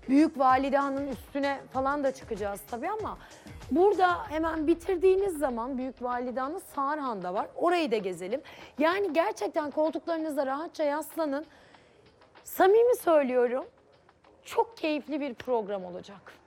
Büyük Valide üstüne falan da çıkacağız tabii ama burada hemen bitirdiğiniz zaman Büyük Valide Sarhan'da var. Orayı da gezelim. Yani gerçekten koltuklarınıza rahatça yaslanın. Samimi söylüyorum. Çok keyifli bir program olacak.